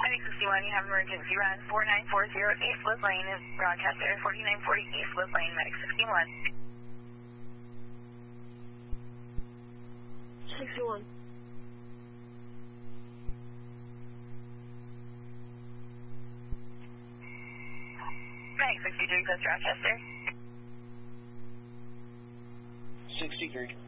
Medic 61, you have emergency run 4940 East Wood Lane is Rochester, 4940 East Wood Lane, Medic 61. 61. Medic 63, close to Rochester. 63.